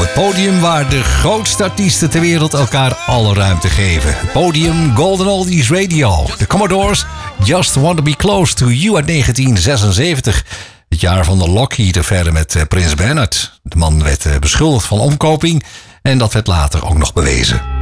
het podium waar de grootste artiesten ter wereld elkaar alle ruimte geven. Het podium Golden Oldies Radio. De Commodores Just Want To Be Close To You uit 1976. Het jaar van de Lockheed-affaire met Prins Bernhard. De man werd beschuldigd van omkoping en dat werd later ook nog bewezen.